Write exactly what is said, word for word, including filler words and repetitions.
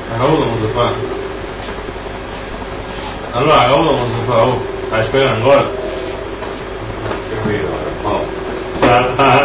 Raul não usa pá. Allora, Raul non usa pá. Oh, stai sperando ancora? Capito? Oh. Ah, ah.